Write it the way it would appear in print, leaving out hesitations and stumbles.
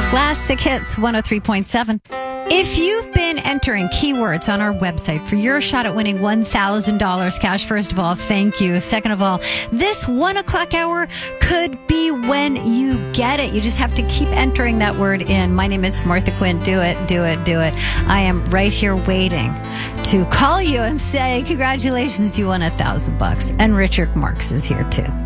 Classic Hits 103.7. If you've been entering keywords on our website for your shot at winning $1,000 cash, first of all, thank you. Second of all, this 1 o'clock hour could be when you get it. You just have to keep entering that word in. My name is Martha Quinn. Do it, do it, do it. I am right here waiting to call you and say, congratulations, you won $1,000. And Richard Marks is here too.